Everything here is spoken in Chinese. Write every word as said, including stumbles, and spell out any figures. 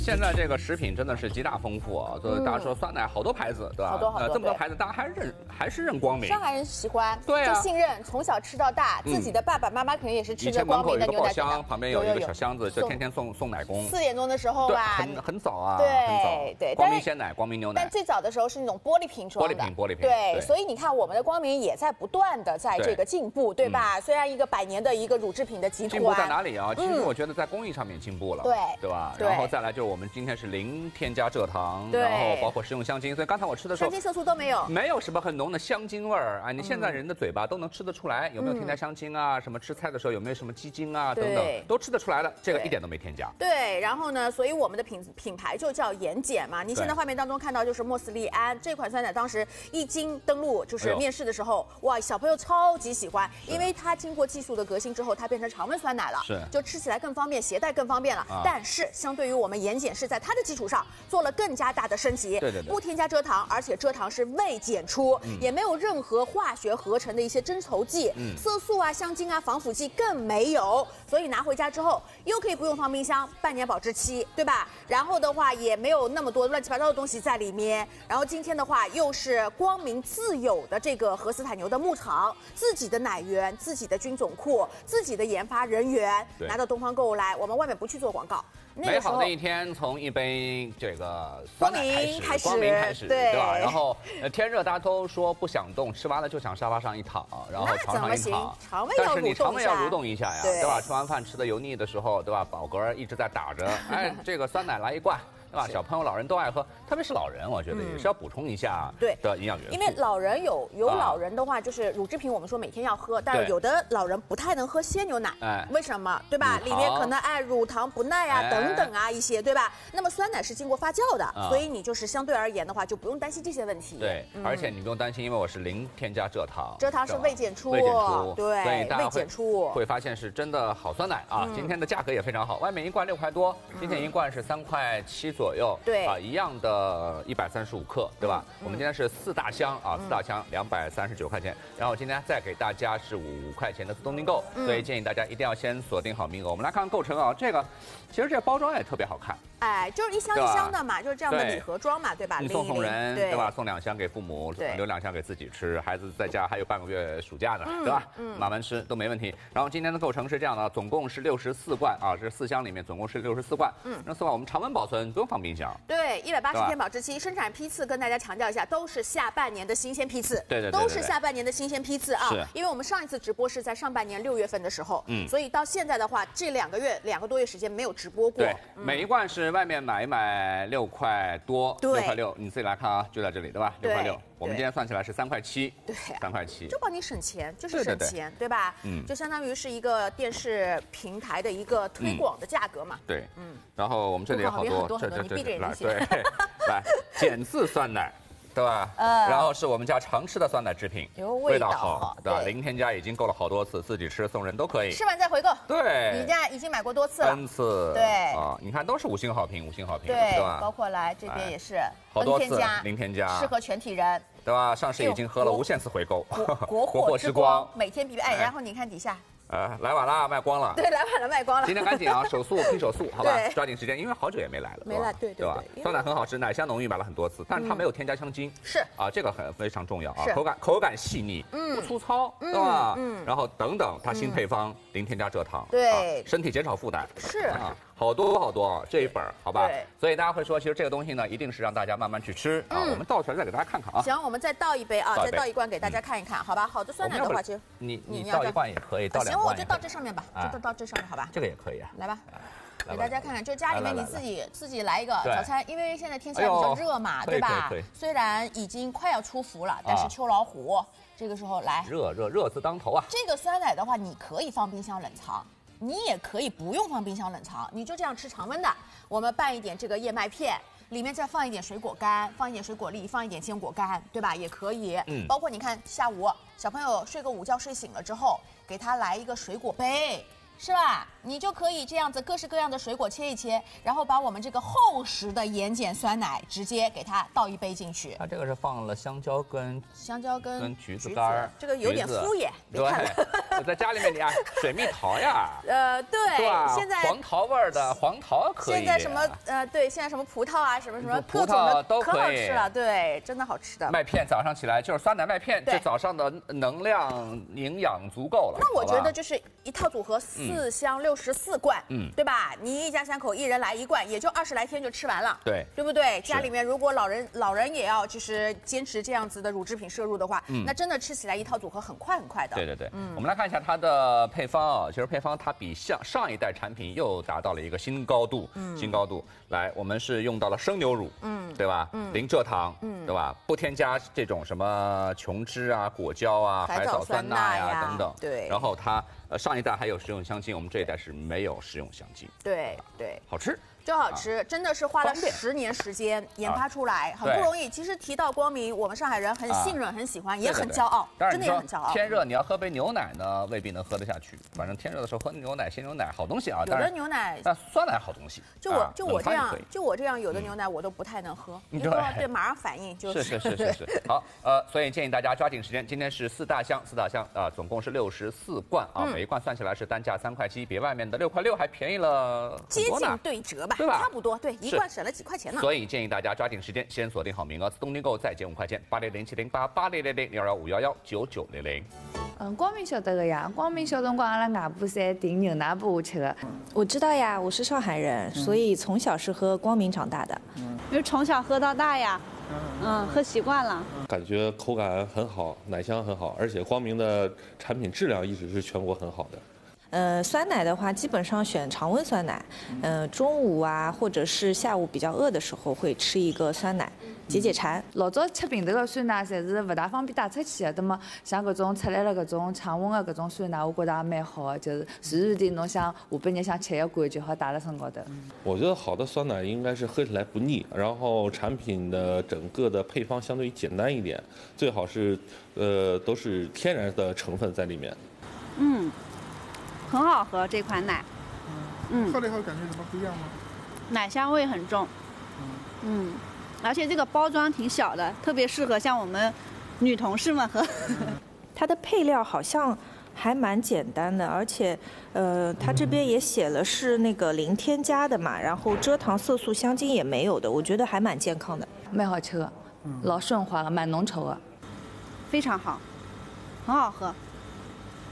现在这个食品真的是极大丰富啊，所以大家说酸奶好多牌子，对吧？ 好多好多， 呃，这么多牌子，大家还是认还是认光明。 上海人喜欢， 对啊， 就信任，从小吃到大，自己的爸爸妈妈肯定也是吃着光明的牛奶。 箱旁边有一个小箱子，就天天送送奶工。 四点钟的时候吧， 很很早啊， 对对， 光明鲜奶、光明牛奶。 但最早的时候是那种玻璃瓶装的， 玻璃瓶，玻璃瓶。 对，所以你看我们的光明也在不断的在这个进步，对吧？虽然一个百年的一个乳制品的集团， 进步在哪里啊？其实我觉得在工艺上面进步了， 对对吧？然后再来就是我们今天是零添加蔗糖，然后包括食用香精，所以刚才我吃的时候， 香精色素都没有， 没有什么很浓的香精味儿啊。你现在人的嘴巴都能吃得出来，有没有添加香精啊？什么吃菜的时候有没有什么鸡精啊？等等，都吃得出来的，这个一点都没添加。 对，然后呢，所以我们的品品牌就叫盐碱嘛。你现在画面当中看到就是莫斯利安这款酸奶，当时一经登陆就是面世的时候，哇，小朋友超级喜欢，因为它经过技术的革新之后，它变成常温酸奶了， 是， 就吃起来更方便，携带更方便了。啊、但是相对于我们盐碱是在它的基础上做了更加大的升级， 对对对， 不添加蔗糖，而且蔗糖是未检出，嗯、也没有任何化学合成的一些增稠剂、嗯、色素啊、香精啊、防腐剂更没有，所以拿回家之后又可以不用放冰箱，半年保质期，对吧？然后的话也没有那么多乱七八糟的东西在里面。然后今天的话又是光明自有的这个荷斯坦牛的牧场，自己的奶源、自己的菌种库、自己的研发人员拿到东方购物来，我们外面不去做广告。 美好的一天从一杯这个酸奶开始，光明开始， 对吧？然后呃天热大家都说不想动，吃完了就想沙发上一躺，然后床上一躺，但是你肠胃要蠕动一下呀，对吧？吃完饭吃的油腻的时候，对吧？饱嗝一直在打着，哎，这个酸奶来一罐。对吧？小朋友、老人都爱喝，特别是老人，我觉得也是要补充一下的营养元素。 因为老人有有老人的话，就是乳制品，我们说每天要喝，但是有的老人不太能喝鲜牛奶，哎，为什么？对吧？里面可能哎乳糖不耐啊等等啊一些，对吧？那么酸奶是经过发酵的，所以你就是相对而言的话，就不用担心这些问题。 对，而且你不用担心，因为我是零添加蔗糖， 蔗糖是未检出， 未检出， 对， 所以大家会会发现是真的好酸奶啊！今天的价格也非常好，外面一罐六块多，今天一罐是三块七左右， 对。 一样的一百三十五克，对吧？嗯、我们今天是四大箱啊，四大箱两百三十九块钱。然后今天再给大家是五块钱的自动订购，嗯、所以建议大家一定要先锁定好名额。我们来看看构成啊，这个其实这个包装也特别好看。 哎，就是一箱一箱的嘛，就是这样的礼盒装嘛，对吧？ 你送送人，对吧？送两箱给父母，留两箱给自己吃。孩子在家还有半个月暑假呢，嗯、对吧？嗯，慢慢吃都没问题。然后今天的构成是这样的，总共是六十四罐啊，这四箱里面总共是六十四罐。嗯，那四罐我们常温保存，不用放冰箱。 对，一百八十天保质期，生产批次跟大家强调一下，都是下半年的新鲜批次。 对对， 都是下半年的新鲜批次啊。是，因为我们上一次直播是在上半年六月份的时候，嗯，所以到现在的话，这两个月两个多月时间没有直播过。 对，每一罐是外面买一买。六块多，六块六，你自己来看啊，就在这里，对吧？六块六，我们今天算起来是三块七， 对， 三块七， 就帮你省钱，就是省钱，对吧？嗯，就相当于是一个电视平台的一个推广的价格嘛。 对，嗯，然后我们这里有好多， 这这这来， 对，来碱渍酸奶。对吧？呃，然后是我们家常吃的酸奶制品， 味道好，对吧？零添加已经购了好多次，自己吃送人都可以。 吃完再回购。 对， 你家已经买过多次了。 三次。 对啊，你看都是五星好评，五星好评， 对吧？ 包括来这边也是好多次零添加， 适合全体人， 对吧？上市已经喝了无限次回购， 国货之光，每天必备。哎，然后你看底下。 呃，来晚了，卖光了。 对，来晚了，卖光了。 今天赶紧啊，手速拼手速，好吧？抓紧时间，因为好久也没来了， 没来，对对吧？酸奶很好吃，奶香浓郁，买了很多次，但是它没有添加香精， 是啊，这个很非常重要啊，口感口感细腻，不粗糙，对吧？嗯，然后等等，它新配方零添加蔗糖， 对， 身体减少负担， 是啊。好多好多这一本，好吧？对，所以大家会说，其实这个东西呢，一定是让大家慢慢去吃啊。我们倒出来再给大家看看啊。 行，我们再倒一杯啊，再倒一罐给大家看一看，好吧？好的酸奶的话，其实你你倒一罐也可以，倒两罐。 行，我就倒这上面吧，就倒到这上面，好吧？ 这个也可以啊。 来吧，给大家看看，就家里面你自己自己来一个早餐，因为现在天气还比较热嘛，对吧？虽然已经快要出伏了，但是秋老虎这个时候来， 热热热字当头啊。 这个酸奶的话，你可以放冰箱冷藏。你也可以不用放冰箱冷藏，你就这样吃常温的。我们拌一点这个燕麦片，里面再放一点水果干，放一点水果粒，放一点坚果干，对吧？也可以。嗯，包括你看下午小朋友睡个午觉睡醒了之后，给他来一个水果杯， 是吧？你就可以这样子各式各样的水果切一切，然后把我们这个厚实的盐碱酸奶直接给它倒一杯进去。 它这个是放了香蕉跟香蕉跟跟橘子干， 这个有点敷衍。 对，在家里面你啊，水蜜桃呀， 呃，对，现在黄桃味儿的黄桃可以。 现在什么呃，对，现在什么葡萄啊，什么什么各种的都可以， 可好吃了，对，真的好吃的。 麦片早上起来就是酸奶麦片，这早上的能量营养足够了。 那我觉得就是一套组合四箱六十四罐，嗯，对吧？你一家三口一人来一罐，也就二十来天就吃完了， 对， 对不对？家里面如果老人老人也要就是坚持这样子的乳制品摄入的话，嗯，那真的吃起来一套组合很快很快的。 对对对，嗯，我们来看一下它的配方啊，其实配方它比上上一代产品又达到了一个新高度，嗯，新高度。来，我们是用到了生牛乳，嗯，对吧？嗯，零蔗糖，嗯，对吧？不添加这种什么琼脂啊、果胶啊、海藻酸钠呀等等， 对。 然后它呃上一代还有食用香精，我们这一代是没有食用香精， 对对， 好吃。 就好吃，真的是花了十年时间研发出来，很不容易。其实提到光明，我们上海人很信任、很喜欢，也很骄傲，真的也很骄傲。 天热你要喝杯牛奶呢，未必能喝得下去。反正天热的时候喝牛奶、鲜牛奶好东西啊。 有的牛奶， 那酸奶好东西。 就我就我这样，就我这样，有的牛奶我都不太能喝，一喝对马上反应就是。 是是是是是。好，呃，所以建议大家抓紧时间。今天是四大箱，四大箱啊，总共是六十四罐啊，每一罐算起来是单价三块七，比外面的六块六还便宜了很多呢。 接近对折吧， 对吧？ 差不多对。一罐省了几块钱呢， 所以建议大家抓紧时间，先锁定好名额，自动订购再减五块钱，八零零七零八八零零零幺幺五幺幺九九零零。 嗯，光明晓得的呀，光明小辰光阿拉外婆侪订牛奶拨我吃的。 我知道呀，我是上海人，所以从小是喝光明长大的。 嗯，因为从小喝到大呀，嗯，喝习惯了。 感觉口感很好，奶香很好，而且光明的产品质量一直是全国很好的。 呃，酸奶的话，基本上选常温酸奶。呃，中午啊，或者是下午比较饿的时候，会吃一个酸奶，解解馋。 老早吃瓶头的酸奶，侪是勿大方便带出去的。那么像搿种出来了搿种常温的搿种酸奶，我觉得也蛮好的，就是随时地侬想下半日想吃一罐就好带辣身高头。 我觉得好的酸奶应该是喝起来不腻，然后产品的整个的配方相对于简单一点，最好是呃都是天然的成分在里面。 嗯。很好喝这款奶， 嗯，喝了以后感觉怎么不一样吗？ 奶香味很重，嗯，而且这个包装挺小的，特别适合像我们女同事们喝。 它的配料好像还蛮简单的，而且，呃，它这边也写了是那个零添加的嘛，然后蔗糖、色素、香精也没有的，我觉得还蛮健康的， 蛮好吃的，老顺滑的，蛮浓稠的， 非常好，很好喝。